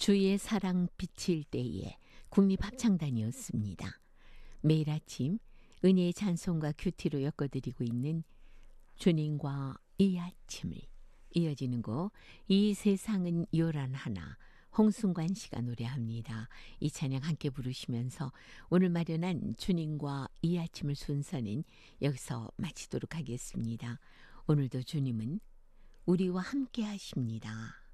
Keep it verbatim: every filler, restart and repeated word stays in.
주의 사랑 비칠 때에 국립합창단이었습니다. 매일 아침 은혜의 찬송과 큐티로 엮어드리고 있는 주님과 이 아침을, 이어지는 곡 이 세상은 요란하나 홍순관 씨가 노래합니다. 이 찬양 함께 부르시면서 오늘 마련한 주님과 이 아침을 순서는 여기서 마치도록 하겠습니다. 오늘도 주님은 우리와 함께 하십니다.